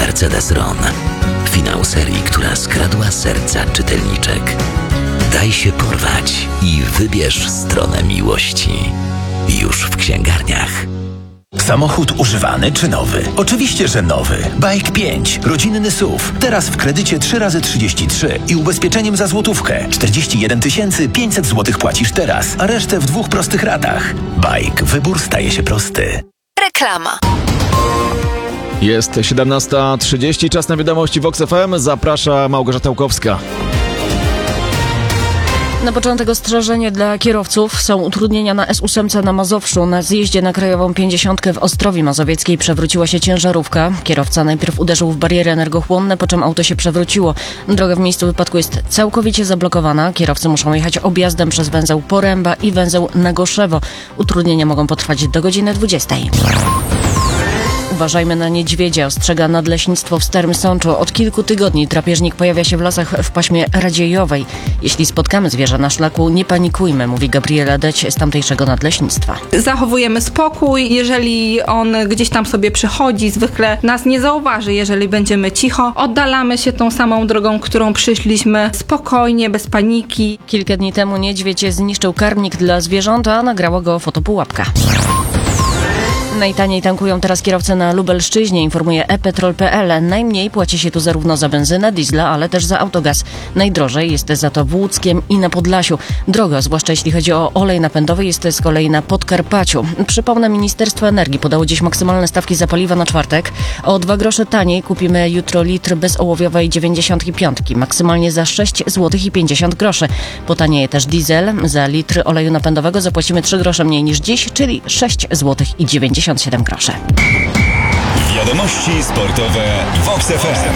Mercedes-Ron. Finał serii, która skradła serca czytelniczek. Daj się porwać i wybierz stronę miłości. Już w księgarniach. Samochód używany czy nowy? Oczywiście, że nowy. Bike 5. Rodzinny SUV. Teraz w kredycie 3x33 i ubezpieczeniem za złotówkę. 41 500 zł płacisz teraz, a resztę w 2 prostych ratach. Bike. Wybór staje się prosty. Reklama. Jest 17:30, czas na wiadomości Vox FM. Zaprasza Małgorzata Łukowska. Na początek ostrzeżenie dla kierowców. Są utrudnienia na S8 na Mazowszu. Na zjeździe na Krajową 50 w Ostrowi Mazowieckiej przewróciła się ciężarówka. Kierowca najpierw uderzył w bariery energochłonne, po czym auto się przewróciło. Droga w miejscu wypadku jest całkowicie zablokowana. Kierowcy muszą jechać objazdem przez węzeł Poręba i węzeł Nagoszewo. Utrudnienia mogą potrwać do godziny 20. Uważajmy na niedźwiedzia, ostrzega Nadleśnictwo w Starym Sączu. Od kilku tygodni drapieżnik pojawia się w lasach w paśmie Radziejowej. Jeśli spotkamy zwierzę na szlaku, nie panikujmy, mówi Gabriela Deć z tamtejszego Nadleśnictwa. Zachowujemy spokój, jeżeli on gdzieś tam sobie przychodzi, zwykle nas nie zauważy, jeżeli będziemy cicho. Oddalamy się tą samą drogą, którą przyszliśmy, spokojnie, bez paniki. Kilka dni temu niedźwiedź zniszczył karmnik dla zwierząt, a nagrała go fotopułapka. Najtaniej tankują teraz kierowcy na Lubelszczyźnie, informuje ePetrol.pl. Najmniej płaci się tu zarówno za benzynę, diesla, ale też za autogaz. Najdrożej jest za to w Łódzkiem i na Podlasiu. Droga, zwłaszcza jeśli chodzi o olej napędowy, jest z kolei na Podkarpaciu. Przypomnę, Ministerstwo Energii podało dziś maksymalne stawki za paliwa na czwartek. O 2 grosze taniej kupimy jutro litr bezołowiowej 95, maksymalnie za 6 zł i 50 groszy. Potanieje też diesel. Za litr oleju napędowego zapłacimy 3 grosze mniej niż dziś, czyli 6 zł i 97 groszy. Wiadomości sportowe w Vox FM.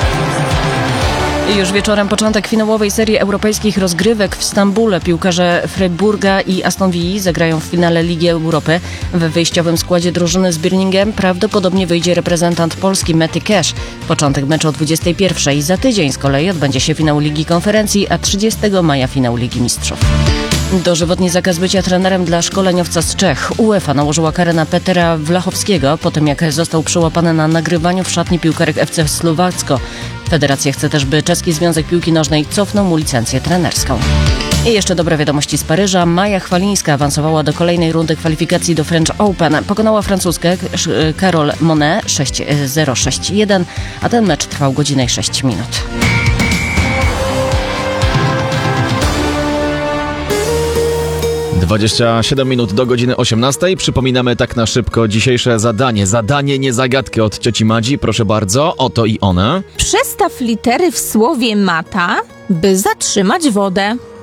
Już wieczorem początek finałowej serii europejskich rozgrywek w Stambule. Piłkarze Freiburga i Aston Villa zagrają w finale Ligi Europy. W wyjściowym składzie drużyny z Birmingham prawdopodobnie wyjdzie reprezentant Polski Matty Cash. Początek meczu o 21:00. Za tydzień z kolei odbędzie się finał Ligi Konferencji, a 30 maja finał Ligi Mistrzów. Dożywotni zakaz bycia trenerem dla szkoleniowca z Czech. UEFA nałożyła karę na Petera Wlachowskiego po tym, jak został przyłapany na nagrywaniu w szatni piłkarek FC Słowacko. Federacja chce też, by Czeski Związek Piłki Nożnej cofnął mu licencję trenerską. I jeszcze dobre wiadomości z Paryża. Maja Chwalińska awansowała do kolejnej rundy kwalifikacji do French Open. Pokonała Francuzkę Carole Monet 6-0, 6-1, a ten mecz trwał godzinę i 6 minut. Dwadzieścia 7 minut do godziny 18. Przypominamy tak na szybko dzisiejsze zadanie. Zadanie nie zagadkę od cioci Madzi. Proszę bardzo, oto i one. Przestaw litery w słowie mata, by zatrzymać wodę.